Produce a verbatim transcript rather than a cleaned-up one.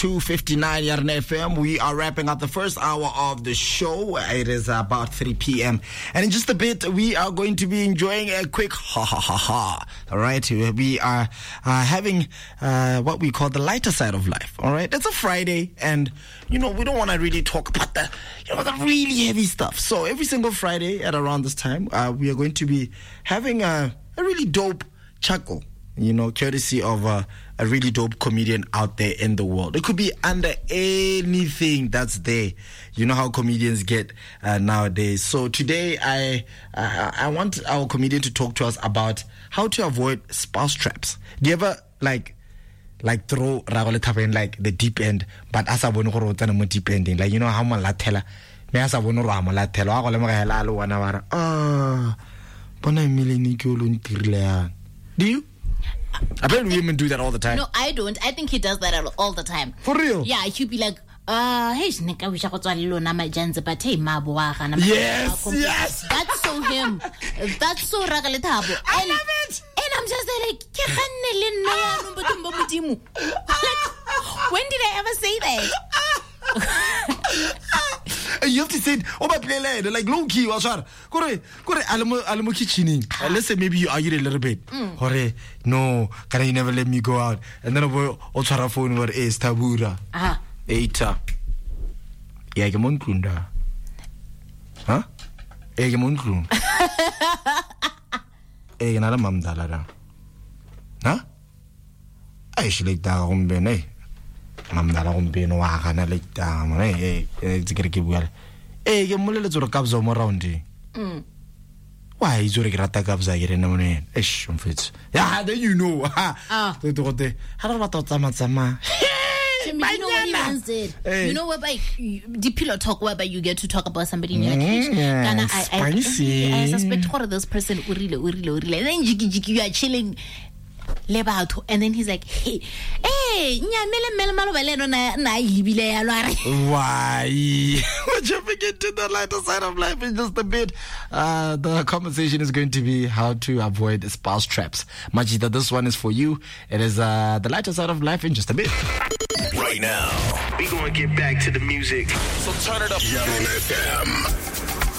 two fifty-nine Yarn F M. We are wrapping up the first hour of the show. It is about three p.m. And in just a bit, we are going to be enjoying a quick ha ha ha ha. All right. We are uh, having uh, what we call the lighter side of life. All right. It's a Friday. And, you know, we don't want to really talk about the, you know, the really heavy stuff. So every single Friday at around this time, uh, we are going to be having a, a really dope chuckle. You know, courtesy of uh, a really dope comedian out there in the world. It could be under anything that's there. You know how comedians get uh, nowadays. So today, I uh, I want our comedian to talk to us about how to avoid spouse traps. Do you ever like like throw Ragole in like the deep end, but as a bono deep ending, like you know how man latela me as a bono ramo latela Ragole magala lo wana wara ah bona mileni ke lo ntirile. Do you? Apparently women do that all the time. No, I don't. I think he does that all the time. For real? Yeah, he'd be like, uh, hey, Snake, I wish I could tell you na majanza, but hey, mabuaga. Yes, yes. That's so him. That's so Ragaletabo. I love it. And I'm just like, like, when did I ever say that? You have to say it, oh my play like low key was hard. Kore kore alamo alamo kitchening. Let's say maybe you argued a little bit. Kore no, can you never let me go out? And then over ochara phone were is tabura. Ah. Eita. Ya ke monklunda. Huh? E ke monklun. E na la mamdala da. Huh? Ai shlik da gombe nei. Mamdala gombe no wa kana le ta mo eh eh tsikere ke buala eh ke molele tsoro kabza mo round mm why is your grata kabza ke rena mone eish mfetsi yeah then you know ah to to te ha ra batla tsama tsama. You know what he once did? Hey. You know whereby the pillow talk whereby you get to talk about somebody in your case. Yeah, I, I, I, I suspect what this person urile urile urile. And then jiki jiki you are chilling. And then he's like, hey, hey, why? We're jumping into the lighter side of life in just a bit. Uh, the conversation is going to be how to avoid spouse traps. Majida, this one is for you. It is uh, the lighter side of life in just a bit. Right now, we're going to get back to the music. So turn it up. Yarn F M.